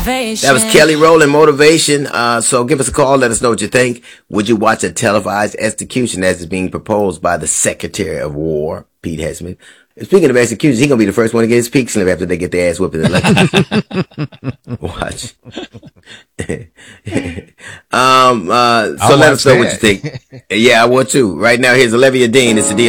That was Kelly Rowland, Motivation. So give us a call. Let us know what you think. Would you watch a televised execution as is being proposed by the Secretary of War, Pete Hegseth? Speaking of executions, he's going to be the first one to get his peak slip after they get their ass whipped in the election. Watch. So let us know what you think. Yeah, I would too. Right now, here's Olivia Dean. It's the